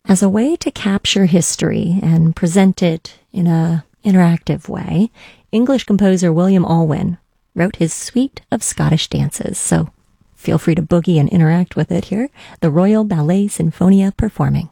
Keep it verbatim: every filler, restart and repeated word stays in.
As a way to capture history and present it in a interactive way, English composer William Alwyn wrote his Suite of Scottish Dances. So feel free to boogie and interact with it here. The Royal Ballet Sinfonia performing.